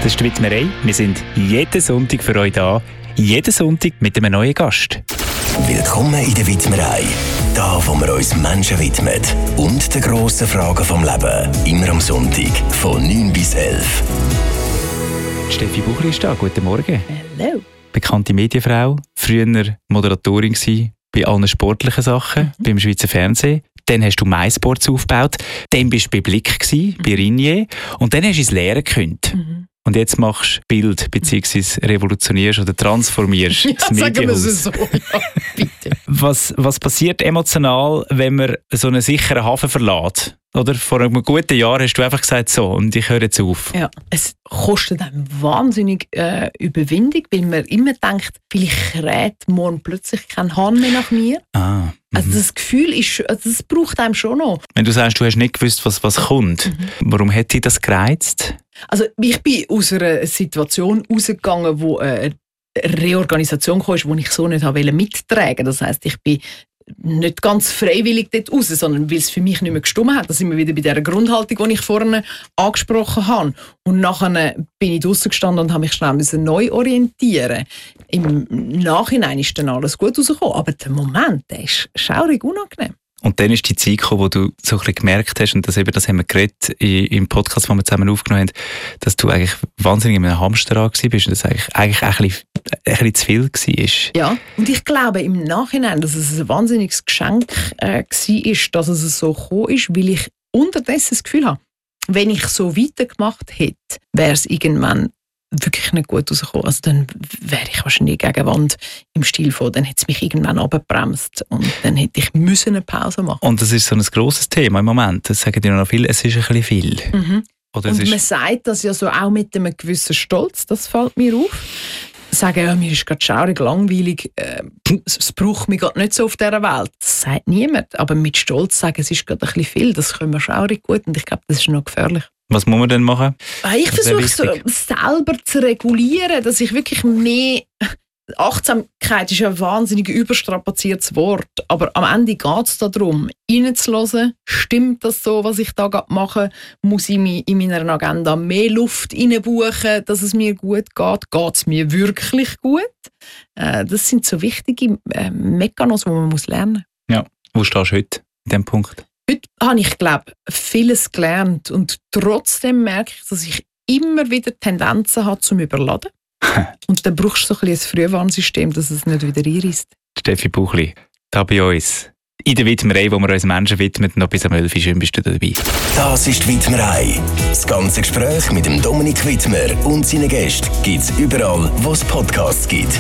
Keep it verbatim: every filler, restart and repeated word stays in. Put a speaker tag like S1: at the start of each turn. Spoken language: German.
S1: Das ist die Widmerei. Wir sind jeden Sonntag für euch da. Jeden Sonntag mit einem neuen Gast.
S2: Willkommen in der Widmerei. Da, wo wir uns Menschen widmen und den grossen Fragen vom Leben. Immer am Sonntag von neun bis elf.
S1: Steffi Buchli ist da. Guten Morgen.
S3: Hallo.
S1: Bekannte Medienfrau, früher Moderatorin gewesen bei allen sportlichen Sachen, mhm. beim Schweizer Fernsehen. Dann hast du MySports aufgebaut. Dann bist du bei Blick gewesen, mhm. bei Ringier. Und dann hast du ins Lehren gekündigt. Mhm. Und jetzt machst du Bild, beziehungsweise revolutionierst oder transformierst
S3: ja,
S1: das Medienhaus.
S3: Sagen wir es so, ja, bitte.
S1: Was, was passiert emotional, wenn man so einen sicheren Hafen verlässt? Oder? Vor einem guten Jahr hast du einfach gesagt, so, und ich höre jetzt auf.
S3: Ja, es kostet einem wahnsinnig äh, Überwindung, weil man immer denkt, vielleicht kräht morgen plötzlich kein Hahn mehr nach mir.
S1: Ah,
S3: also das Gefühl ist, also das braucht einem schon noch.
S1: Wenn du sagst, du hast nicht gewusst, was, was kommt, mhm. warum hat dich das gereizt?
S3: Also ich bin aus einer Situation rausgegangen, wo eine Reorganisation kam, die ich so nicht mittragen wollte. Das heisst, ich bin nicht ganz freiwillig dort raus, sondern weil es für mich nicht mehr gestimmt hat. Da sind wir wieder bei dieser Grundhaltung, die ich vorhin angesprochen habe. Und nachher bin ich draussen gestanden und habe mich schnell neu orientieren. Im Nachhinein ist dann alles gut rausgekommen, aber der Moment, der ist schaurig unangenehm.
S1: Und dann ist die Zeit gekommen, wo du so ein bisschen gemerkt hast, und das, eben, das haben wir geredet im Podcast, den wir zusammen aufgenommen haben, dass du eigentlich wahnsinnig in einem Hamsterrad warst und das eigentlich, eigentlich ein, bisschen, ein bisschen zu viel war.
S3: Ja, und ich glaube im Nachhinein, dass es ein wahnsinniges Geschenk äh, war, dass es so gekommen ist, weil ich unterdessen das Gefühl habe, wenn ich so weitergemacht hätte, wäre es irgendwann wirklich nicht gut rausgekommen. Also dann wäre ich wahrscheinlich gegen die Wand im Stil von, dann hätte es mich irgendwann abgebremst und dann hätte ich müssen eine Pause machen.
S1: Und das ist so ein grosses Thema im Moment. Das sagen dir noch viele, es ist ein bisschen viel.
S3: Mhm.
S1: Oder
S3: und
S1: es ist
S3: man sagt das ja so auch mit einem gewissen Stolz, das fällt mir auf. Sagen, ja, mir ist gerade schaurig, langweilig, äh, es braucht mich gerade nicht so auf dieser Welt. Das sagt niemand, aber mit Stolz sagen, es ist gerade ein bisschen viel, das können wir schaurig gut und ich glaube, das ist noch gefährlich.
S1: Was muss man denn machen?
S3: Ich versuche es so selber zu regulieren, dass ich wirklich mehr... Achtsamkeit ist ein wahnsinnig überstrapaziertes Wort, aber am Ende geht es darum, reinzuhören, stimmt das so, was ich da gerade mache, muss ich in meiner Agenda mehr Luft reinbuchen, dass es mir gut geht, geht es mir wirklich gut? Das sind so wichtige Mechanismen, die man muss lernen muss.
S1: Ja, wo stehst du heute in diesem Punkt?
S3: Heute habe ich, glaube ich, vieles gelernt und trotzdem merke ich, dass ich immer wieder Tendenzen habe zum Überladen. Und dann brauchst du so ein, ein Frühwarnsystem, dass es nicht wieder einreißt.
S1: Steffi Buchli, da bei uns. In der Widmerei, wo wir uns Menschen widmen, noch bis am elf Uhr. Schön bist du dabei.
S2: Das ist die Widmerei. Das ganze Gespräch mit dem Dominik Widmer und seinen Gästen gibt es überall, wo es Podcasts gibt.